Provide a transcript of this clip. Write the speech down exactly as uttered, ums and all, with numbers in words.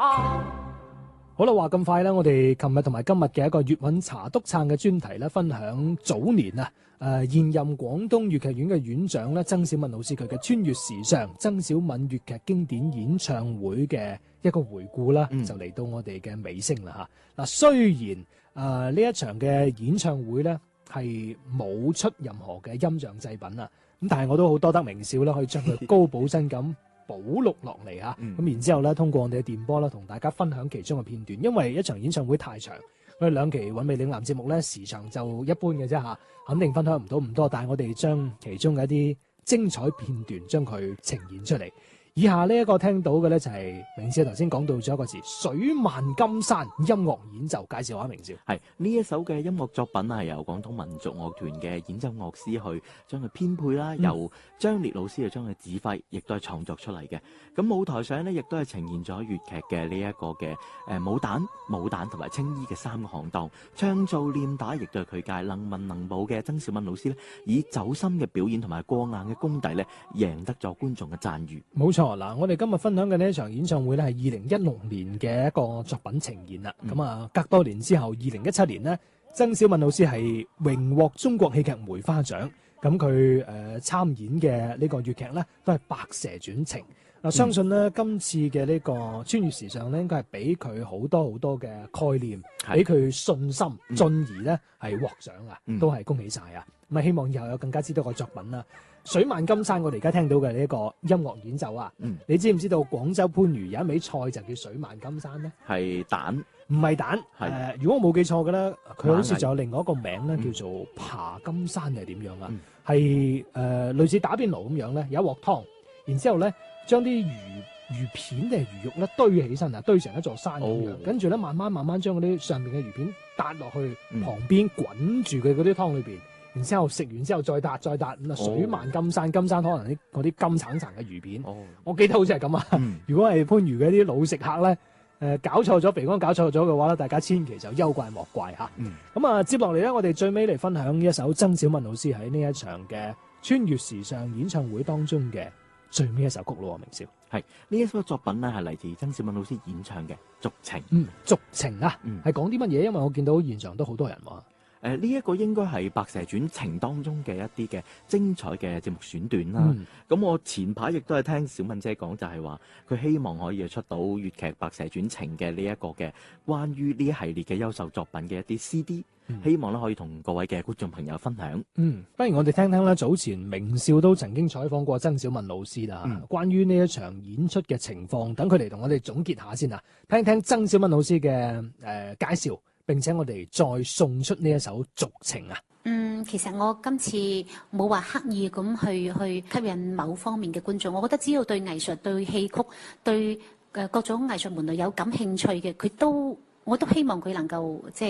好啦，話咁快啦，我哋琴日同埋今日嘅一個粵韻茶篤撐嘅專題咧，分享早年啊，誒、呃、現任廣東粵劇院嘅院長咧，曾小敏老師佢嘅穿越時尚曾小敏粵劇經典演唱會嘅一個回顧啦，嗯、就嚟到我哋嘅尾聲啦嚇。嗱，雖然誒呢、呃、一場嘅演唱會咧係冇出任何嘅音像製品啊，咁但係我都好多得名笑啦，可以將佢高保真咁保錄落嚟嚇，咁、嗯、然之後咧，通過我哋嘅電波啦，同大家分享其中嘅片段。因為一場演唱會太長，我哋兩期韻味嶺南節目咧時長就一般嘅啫嚇，肯定分享唔到咁多。但係我哋將其中嘅一啲精彩片段將佢呈現出嚟。以下呢一個聽到嘅咧就係明少頭先講到咗一個詞水漫金山音樂演奏，介紹下明少。 係呢一首嘅音樂作品係由廣東民族樂團嘅演奏樂師去將佢編配啦，嗯、由張烈老師去將佢指揮，亦都係創作出嚟嘅。咁舞台上咧，亦都係呈現咗粵劇嘅呢一個嘅誒武旦、武旦同埋青衣嘅三個行當，唱做念打，亦都係佢界能文能武嘅曾小敏老師咧，以走心嘅表演同埋過硬嘅功底咧，贏得咗觀眾嘅讚譽。冇錯。 嗱，我哋今日分享嘅呢一場演唱會咧，係二零一六年嘅一個作品呈現啦。咁啊、嗯，隔多年之後，二零一七年呢，曾小敏老師係榮獲中國戲劇梅花獎。咁佢誒參演嘅呢個粵劇咧，都係《白蛇傳情》。嗱、嗯，相信呢，今次嘅呢個穿越時尚咧，應該係俾佢好多好多嘅概念，俾佢信心，嗯、進而呢係獲獎啊，嗯、都係恭喜晒啊！咁啊，希望以後有更加之多嘅作品啦。水漫金山，我哋而家聽到嘅呢一個音樂演奏啊，嗯、你知唔知道廣州番禺有一味菜就叫水漫金山咧？係蛋，唔係蛋。誒是、呃，如果我冇記錯嘅咧，佢好似仲有另外一個名咧，嗯、叫做爬金山定係點樣啊？係誒、嗯呃、類似打邊爐咁樣咧，有一鑊湯，然之後咧將啲魚魚片定係魚肉咧堆起身啊，堆成一座山咁樣，哦、跟住咧慢慢慢慢將嗰啲上面嘅魚片搭落去旁邊，滾、嗯、住佢嗰啲湯裏邊。然之後食完之後再搭再搭，咁啊水漫金山，金山可能啲嗰啲金橙橙嘅魚片，哦、我記得好似係咁啊。嗯、如果係番禺嘅啲老食客咧，誒、呃、搞錯咗肥光搞錯咗嘅話咧，大家千祈就憂怪莫怪嚇。咁、嗯、啊接落嚟咧，我哋最尾嚟分享一首曾小敏老師喺呢一場嘅穿越時尚演唱會當中嘅最尾一首曲咯，明少。 係呢一首作品咧係嚟自曾小敏老師演唱嘅《續情》。 嗯，續情啊，係講啲乜嘢？因為我見到現場都好多人喎。 誒呢一個應該係《白蛇傳情》當中嘅一啲嘅精彩嘅節目選段啦。咁、嗯、我前排亦都係聽小敏姐講，就係話佢希望可以出到粵劇《白蛇傳情》嘅呢一個嘅關於呢一系列嘅優秀作品嘅一啲 C D，、嗯、希望咧可以同各位嘅觀眾朋友分享。嗯， 不如我哋聽聽咧，早前明少都曾經採訪過曾小敏老師啦，嗯、關於呢一場演出嘅情況，等佢嚟同我哋總結下先啊，聽聽曾小敏老師嘅誒、呃、介紹。並且我哋再送出呢一首續情啊！ 嗯，其實我今次冇話刻意咁去去吸引某方面嘅觀眾，我覺得只要對藝術、對戲曲、對誒各種藝術門類有感興趣嘅，佢都我都希望佢能夠即係。